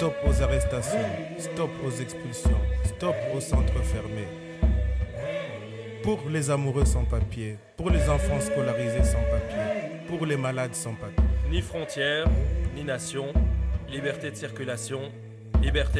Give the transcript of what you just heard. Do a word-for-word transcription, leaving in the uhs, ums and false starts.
Stop aux arrestations, stop aux expulsions, stop aux centres fermés. Pour les amoureux sans papier, pour les enfants scolarisés sans papier, pour les malades sans papier. Ni frontières, ni nation, liberté de circulation, liberté